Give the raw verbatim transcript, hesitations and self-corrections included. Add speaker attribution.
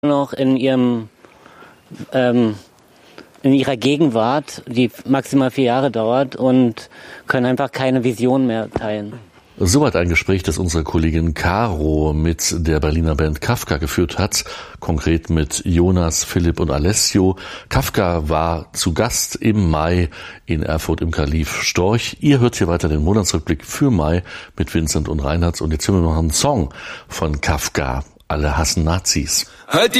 Speaker 1: noch in ihrem ähm, in ihrer Gegenwart, die maximal vier Jahre dauert, und können einfach keine Vision mehr teilen.
Speaker 2: Soweit ein Gespräch, das unsere Kollegin Caro mit der Berliner Band Kafka geführt hat, konkret mit Jonas, Philipp und Alessio. Kafka war zu Gast im Mai in Erfurt im Kalif Storch. Ihr hört hier weiter den Monatsrückblick für Mai mit Vincent und Reinhard. Und jetzt hören wir noch einen Song von Kafka, Alle hassen Nazis.
Speaker 3: Halt die